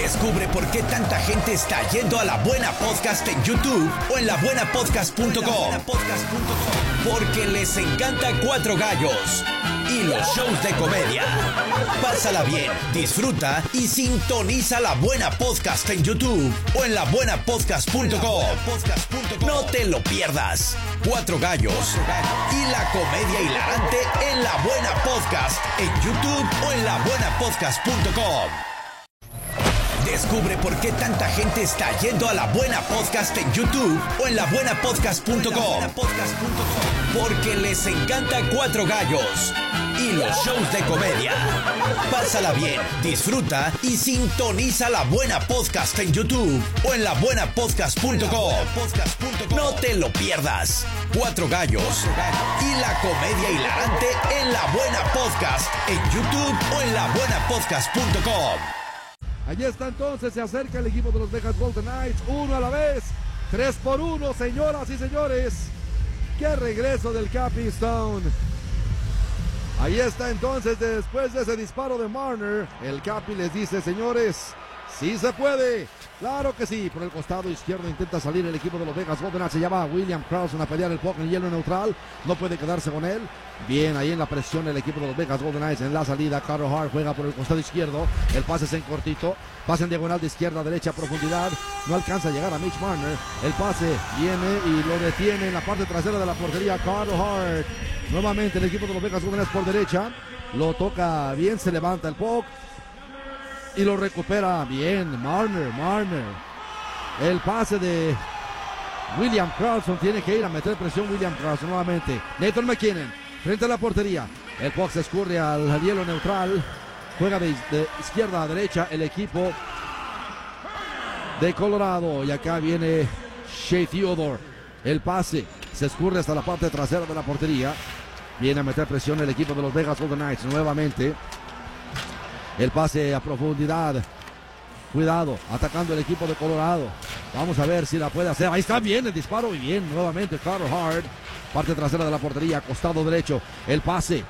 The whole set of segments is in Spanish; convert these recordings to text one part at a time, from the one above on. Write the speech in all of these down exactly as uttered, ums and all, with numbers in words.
Descubre por qué tanta gente está yendo a La Buena Podcast en YouTube o en la buena podcast punto com. Porque les encanta Cuatro Gallos y los shows de comedia. Pásala bien, disfruta y sintoniza La Buena Podcast en YouTube o en la buena podcast punto com. No te lo pierdas. Cuatro Gallos y la comedia hilarante en La Buena Podcast en YouTube o en la buena podcast punto com. Descubre por qué tanta gente está yendo a La Buena Podcast en YouTube o en la buena podcast punto com. Porque les encanta Cuatro Gallos y los shows de comedia. Pásala bien, disfruta y sintoniza La Buena Podcast en YouTube o en la buena podcast punto com. No te lo pierdas. Cuatro Gallos y la comedia hilarante en La Buena Podcast en YouTube o en la buena podcast punto com. Allí está entonces, se acerca el equipo de los Vegas Golden Knights, uno a la vez, tres por uno, señoras y señores. ¡Qué regreso del Cappy Stone! Ahí está entonces, después de ese disparo de Marner, el Cappy les dice, señores, ¡sí se puede! ¡Claro que sí! Por el costado izquierdo intenta salir el equipo de los Vegas Golden Knights, se llama William Karlsson a pelear el puck en hielo neutral, no puede quedarse con él. Bien, ahí en la presión el equipo de los Vegas Golden Knights en la salida. Carter Hart juega por el costado izquierdo. El pase es en cortito. Pase en diagonal de izquierda a derecha a profundidad. No alcanza a llegar a Mitch Marner. El pase viene y lo detiene en la parte trasera de la portería Carter Hart. Nuevamente el equipo de los Vegas Golden Knights por derecha. Lo toca bien, se levanta el puck. Y lo recupera bien. Marner, Marner. El pase de William Karlsson. Tiene que ir a meter presión William Karlsson nuevamente. Nathan MacKinnon. Frente a la portería, el puck se escurre al hielo neutral, juega de, de izquierda a derecha el equipo de Colorado y acá viene Shea Theodore, el pase se escurre hasta la parte trasera de la portería, viene a meter presión el equipo de los Vegas Golden Knights nuevamente, el pase a profundidad, cuidado, atacando el equipo de Colorado, vamos a ver si la puede hacer, ahí está bien el disparo y bien nuevamente Carter Hart. Parte trasera de la portería, costado derecho, el pase.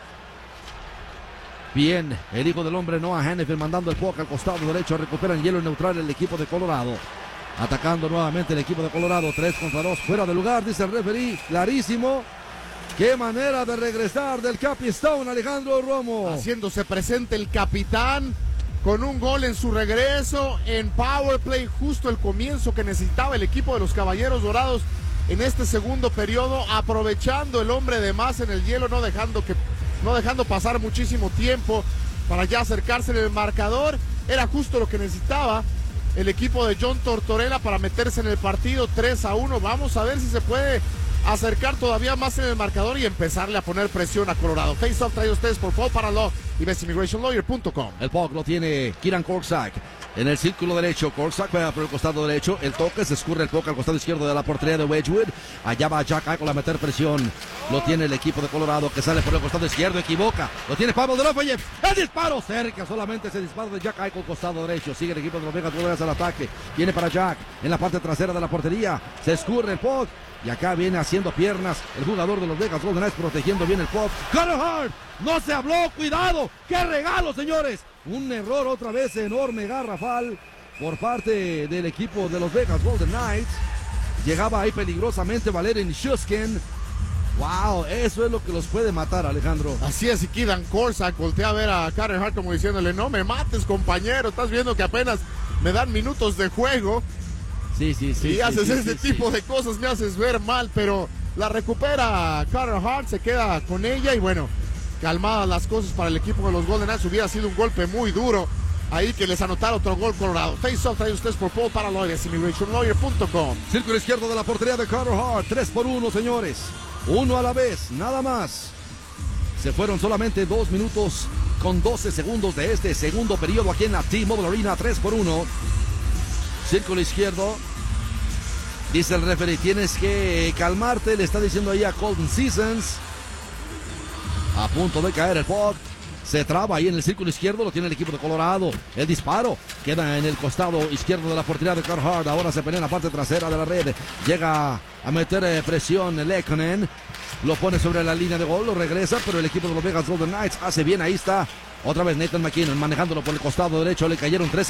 Bien, el hijo del hombre Noah Hanifin mandando el puck al costado derecho, recupera en hielo neutral el equipo de Colorado. Atacando nuevamente el equipo de Colorado, tres contra dos, fuera de lugar, dice el referee, clarísimo. Qué manera de regresar del Cappy Stone, Alejandro Romo. Haciéndose presente el capitán con un gol en su regreso, en power play, justo el comienzo que necesitaba el equipo de los Caballeros Dorados. En este segundo periodo, aprovechando el hombre de más en el hielo, no dejando, que, no dejando pasar muchísimo tiempo para ya acercarse en el marcador. Era justo lo que necesitaba el equipo de John Tortorella para meterse en el partido tres a uno. Vamos a ver si se puede acercar todavía más en el marcador y empezarle a poner presión a Colorado. Face Off trae a ustedes por Paul Paraló y best immigration lawyer punto com. El puck lo tiene Kieran Korczak. En el círculo derecho, Korczak juega por el costado derecho, el toque, se escurre el puck al costado izquierdo de la portería de Wedgwood, allá va Jack Eichel a meter presión, lo tiene el equipo de Colorado que sale por el costado izquierdo, equivoca, lo tiene Pavel Dorofeyev, el disparo cerca, solamente ese disparo de Jack Eichel, costado derecho, sigue el equipo de los Vegas Golden Knights al ataque, viene para Jack, en la parte trasera de la portería, se escurre el puck, y acá viene haciendo piernas el jugador de los Vegas Golden Knights, protegiendo bien el puck, Carter Hart, no se habló, cuidado, qué regalo señores. Un error otra vez enorme, garrafal, por parte del equipo de los Vegas Golden Knights. Llegaba ahí peligrosamente Valeri Nichushkin. Wow, eso es lo que los puede matar, Alejandro. Así es, y Kieran Korczak voltea a ver a Carter Hart como diciéndole, no me mates, compañero, estás viendo que apenas me dan minutos de juego. Sí, sí, sí. Y sí, haces sí, este sí, tipo sí. de cosas, me haces ver mal, pero la recupera Carter Hart, se queda con ella y bueno, calmadas las cosas para el equipo de los Golden Knights. Hubiera sido un golpe muy duro ahí que les anotara otro gol Colorado. Face Off trae ustedes por Paul Paraló y immigration lawyer punto com. Círculo izquierdo de la portería de Carter Hart, tres por uno, señores. Uno a la vez, nada más. Se fueron solamente dos minutos con doce segundos de este segundo periodo aquí en la T-Mobile Arena, tres por uno. Círculo izquierdo. Dice el referee, tienes que calmarte, le está diciendo ahí a Colton Sissons. A punto de caer el puck. Se traba ahí en el círculo izquierdo, lo tiene el equipo de Colorado. El disparo queda en el costado izquierdo de la portería de Carter Hart. Ahora se pelea en la parte trasera de la red. Llega a meter presión Lehkonen. Lo pone sobre la línea de gol, lo regresa, pero el equipo de los Vegas Golden Knights hace bien, ahí está. Otra vez Nathan MacKinnon manejándolo por el costado derecho, le cayeron tres